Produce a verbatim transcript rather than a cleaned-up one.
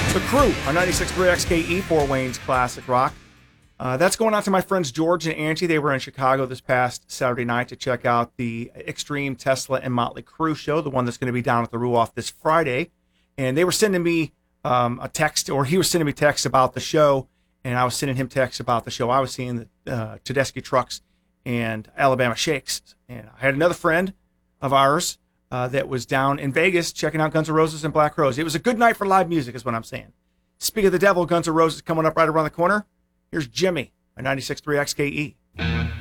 The Crew on ninety-six point three X K E, Fort Wayne's classic rock. Uh, that's going out to my friends George and Angie. They were in Chicago this past Saturday night to check out the Extreme Tesla and Motley Crue show, the one that's going to be down at the Ruoff this Friday. And they were sending me um, a text, or he was sending me text about the show, and I was sending him text about the show I was seeing, the uh, Tedeschi Trucks and Alabama Shakes. And I had another friend of ours uh, that was down in Vegas checking out Guns N' Roses and Black Rose. It was a good night for live music is what I'm saying. Speaking of the devil, Guns N' Roses coming up right around the corner. Here's Jimmy on ninety-six point three X K E.